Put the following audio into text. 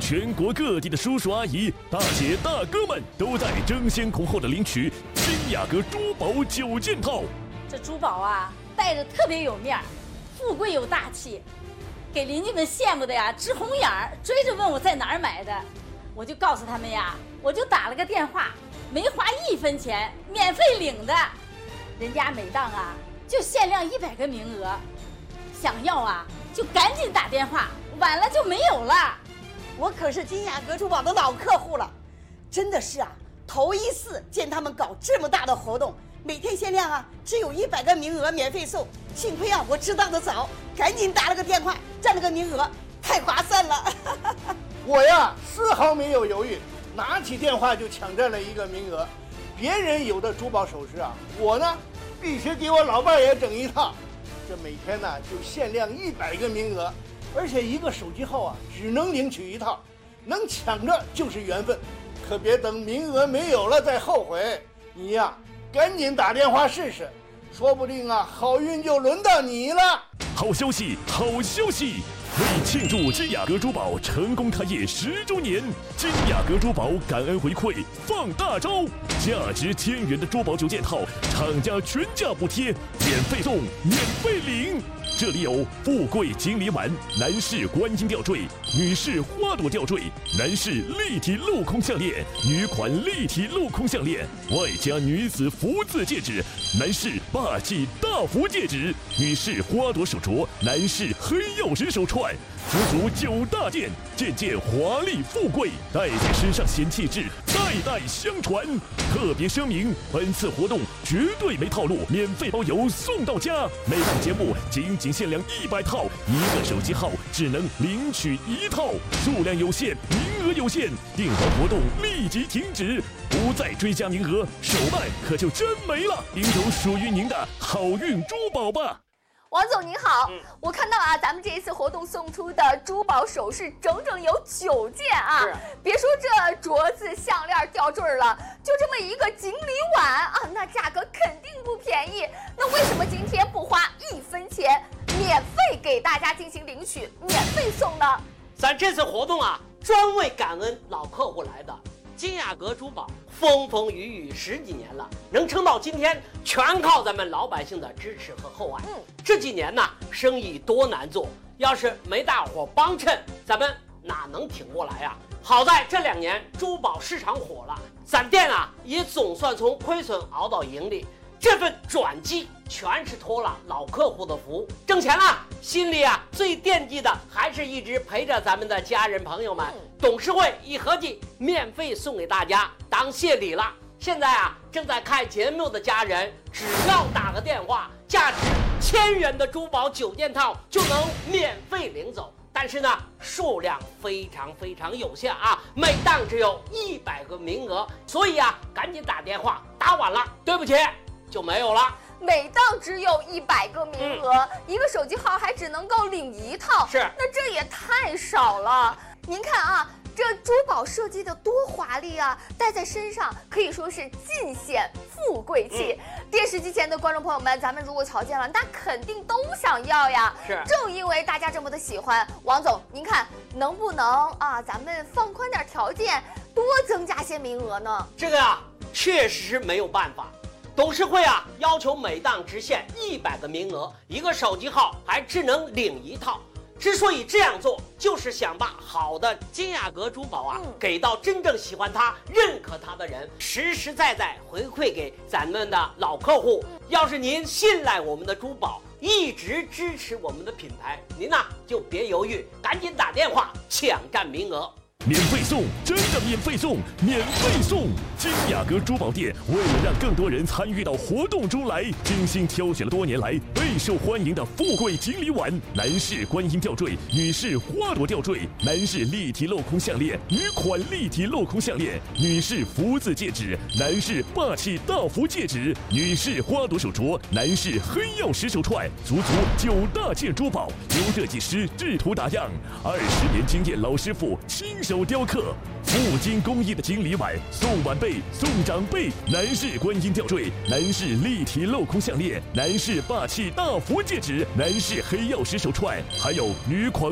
全国各地的叔叔阿姨、大姐大哥们都在争先恐后的领取金雅阁珠宝9件套。 这珠宝啊，戴着特别有面儿，富贵又大气，给邻居们羡慕的呀直红眼儿，追着问我在哪儿买的。我就告诉他们呀，我就打了个电话，没花1分钱，免费领的。人家每档啊就限量100个名额，想要啊就赶紧打电话，晚了就没有了。 我可是金雅阁珠宝的老客户了，真的是啊，头一次见他们搞这么大的活动，每天限量啊，只有100个名额免费送。幸亏啊，我知道的早，赶紧打了个电话，占了个名额，太划算了。 我呀，丝毫没有犹豫，拿起电话就抢占了1个名额。别人有的珠宝首饰啊，我呢必须给我老伴也整一套。这每天呢就限量100个名额，而且1个手机号啊只能领取1套，能抢着就是缘分，可别等名额没有了再后悔。你呀，赶紧打电话试试，说不定啊好运就轮到你了。 好消息，好消息！为庆祝金雅阁珠宝成功开业10周年，金雅阁珠宝感恩回馈放大招，价值1000元的珠宝9件套，厂家全价补贴，免费送，免费领。这里有富贵锦鲤碗、男士观音吊坠、女士花朵吊坠、男士立体镂空项链、女款立体镂空项链，外加女子福字戒指、男士霸气大福戒指、女士花朵手镯、男士黑曜石手串，足足9大件，件件华丽富贵，戴在身上显气质，代代相传。特别声明，本次活动绝对没套路，免费包邮送到家。每档节目仅限量100套，1个手机号只能领取1套，数量有限，名额有限，订单活动立即停止，不再追加名额，手办可就真没了。领走属于您的好运珠宝吧。 王总您好，我看到啊，咱们这一次活动送出的珠宝首饰整整有9件啊！别说这镯子、项链、吊坠了，就这么一个锦鲤碗啊，那价格肯定不便宜。那为什么今天不花1分钱，免费给大家进行领取，免费送呢？ 咱这次活动啊，专为感恩老客户来的。金雅阁珠宝风风雨雨10几年了，能撑到今天，全靠咱们老百姓的支持和厚爱。这几年呢，生意多难做，要是没大伙帮衬，咱们哪能挺过来啊？好在这2年珠宝市场火了，咱店啊也总算从亏损熬到盈利。这份转机全是托了老客户的福，挣钱了，心里啊最惦记的还是一直陪着咱们的家人朋友们。董事会一合计，免费送给大家当谢礼了。现在啊，正在看节目的家人，只要打个电话，价值1000元的珠宝9件套就能免费领走。但是呢，数量非常有限啊，每档只有100个名额，所以啊，赶紧打电话，打晚了，对不起，就没有了。 每档只有100个名额，1个手机号还只能够领1套， 是， 那这也太少了。您看啊，这珠宝设计的多华丽啊，戴在身上可以说是尽显富贵气。电视机前的观众朋友们，咱们如果瞧见了，那肯定都想要呀。 是， 正因为大家这么的喜欢，王总，您看能不能啊，咱们放宽点条件，多增加些名额呢？ 这个啊，确实没有办法。董事会啊，要求每档只限100个名额，1个手机号还只能领1套。之所以这样做，就是想把好的金雅阁珠宝啊，给到真正喜欢它、认可它的人，实实在在回馈给咱们的老客户。要是您信赖我们的珠宝，一直支持我们的品牌，您呢就别犹豫，赶紧打电话抢占名额。 免费送，真的免费送，免费送！金雅阁珠宝店为了让更多人参与到活动中来，精心挑选了多年来备受欢迎的富贵锦鲤碗、男士观音吊坠、女士花朵吊坠、男士立体镂空项链、女款立体镂空项链、女士福字戒指、男士霸气大福戒指、女士花朵手镯、男士黑曜石手串，足9大件珠宝，由设计师制图打样，20年经验老师傅亲手雕刻，镀金工艺的锦鲤碗送晚辈送长辈，男士观音吊坠，男士立体镂空项链，男士霸气大福戒指，男士黑曜石手串，还有女款